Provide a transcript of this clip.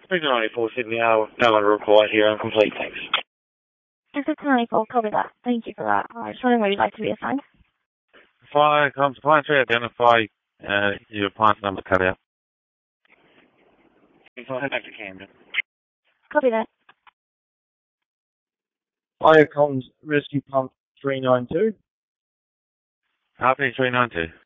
Regional 94, Sydney, no longer required here. I'm complete, thanks. It's 94, copy that. Thank you for that. I just wondering where you'd like to be assigned. Fire comes, appliance identify your appliance number cut out. Head back to Camden. Copy that. Fire comms rescue pump 392. RP 392.